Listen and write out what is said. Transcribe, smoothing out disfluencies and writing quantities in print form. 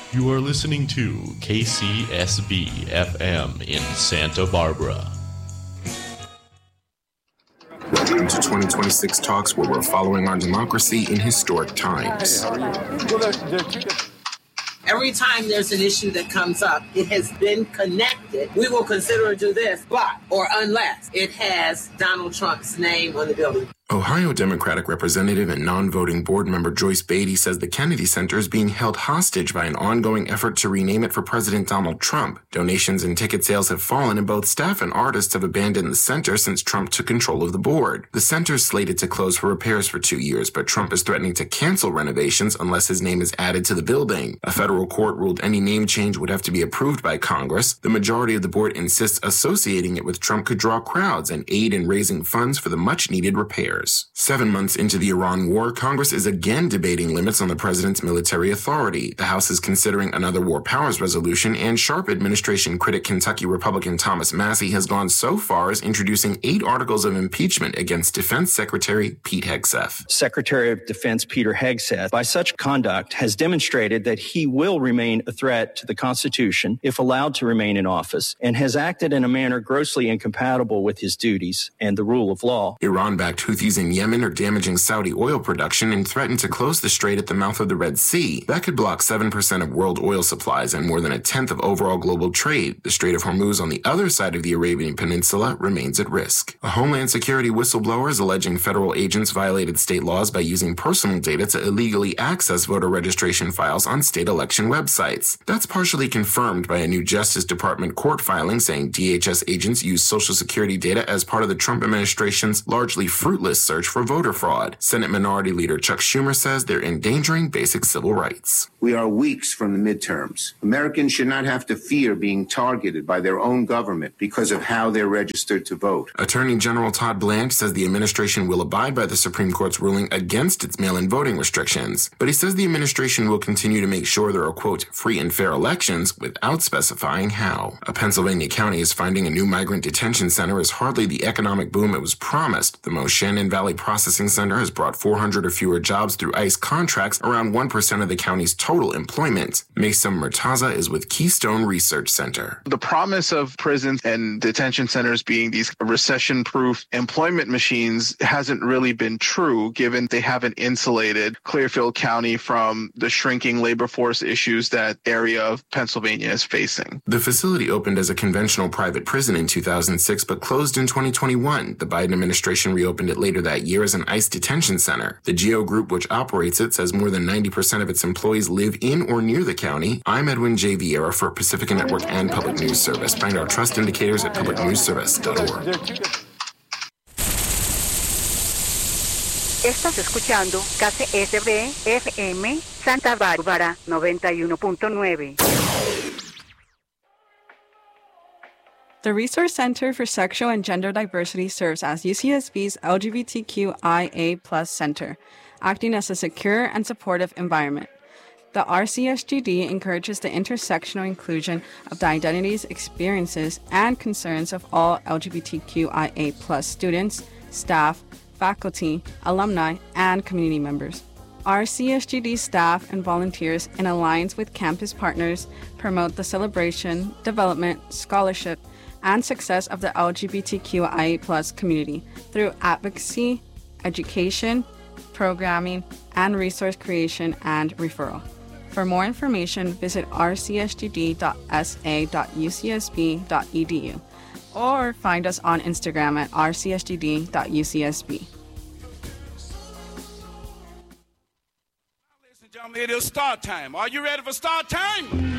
You are listening to KCSB FM in Santa Barbara. Welcome to 2026 Talks, where we're following our democracy in historic times. Every time there's an issue that comes up, it has been connected. We will consider to this, but, or unless it has Donald Trump's name on the building. Ohio Democratic Representative and non-voting board member Joyce Beatty says the Kennedy Center is being held hostage by an ongoing effort to rename it for President Donald Trump. Donations and ticket sales have fallen, and both staff and artists have abandoned the center since Trump took control of the board. The center is slated to close for repairs for 2 years, but Trump is threatening to cancel renovations unless his name is added to the building. A federal court ruled any name change would have to be approved by Congress. The majority of the board insists associating it with Trump could draw crowds and aid in raising funds for the much-needed repairs. 7 months into the Iran war, Congress is again debating limits on the president's military authority. The House is considering another war powers resolution, and sharp administration critic Kentucky Republican Thomas Massie has gone so far as introducing 8 articles of impeachment against Defense Secretary Pete Hegseth. Secretary of Defense Peter Hegseth, by such conduct, has demonstrated that he will remain a threat to the Constitution if allowed to remain in office, and has acted in a manner grossly incompatible with his duties and the rule of law. Iran-backed Houthis in Yemen are damaging Saudi oil production and threaten to close the strait at the mouth of the Red Sea. That could block 7% of world oil supplies and more than a tenth of overall global trade. The Strait of Hormuz on the other side of the Arabian Peninsula remains at risk. A Homeland Security whistleblower is alleging federal agents violated state laws by using personal data to illegally access voter registration files on state election websites. That's partially confirmed by a new Justice Department court filing saying DHS agents used Social Security data as part of the Trump administration's largely fruitless search for voter fraud. Senate Minority Leader Chuck Schumer says they're endangering basic civil rights. We are weeks from the midterms. Americans should not have to fear being targeted by their own government because of how they're registered to vote. Attorney General Todd Blanche says the administration will abide by the Supreme Court's ruling against its mail-in voting restrictions, but he says the administration will continue to make sure there are, quote, free and fair elections without specifying how. A Pennsylvania county is finding a new migrant detention center is hardly the economic boom it was promised. The Moshannon Valley Processing Center has brought 400 or fewer jobs through ICE contracts, around 1% of the county's total employment. Mesa Murtaza is with Keystone Research Center. The promise of prisons and detention centers being these recession-proof employment machines hasn't really been true, given they haven't insulated Clearfield County from the shrinking labor force issues that area of Pennsylvania is facing. The facility opened as a conventional private prison in 2006, but closed in 2021. The Biden administration reopened it later that year as an ICE detention center. The GEO Group, which operates it, says more than 90% of its employees live in or near the county. I'm Edwin J. Vieira for Pacifica Network and Public News Service. Find our trust indicators at publicnewsservice.org. Estás escuchando KCSB FM Santa Bárbara 91.9. The Resource Center for Sexual and Gender Diversity serves as UCSB's LGBTQIA+ center, acting as a secure and supportive environment. The RCSGD encourages the intersectional inclusion of the identities, experiences, and concerns of all LGBTQIA+ students, staff, faculty, alumni, and community members. RCSGD staff and volunteers, in alliance with campus partners, promote the celebration, development, scholarship, and success of the LGBTQIA+ community through advocacy, education, programming, and resource creation and referral. For more information, visit rcsgd.sa.ucsb.edu or find us on Instagram at rcsgd.ucsb. Ladies and gentlemen, it is start time. Are you ready for start time?